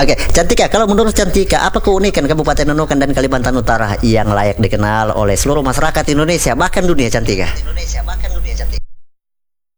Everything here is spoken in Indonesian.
Oke, Cantika, kalau menurut Cantika, apa keunikan Kabupaten Nunukan dan Kalimantan Utara yang layak dikenal oleh seluruh masyarakat Indonesia bahkan dunia, Cantika?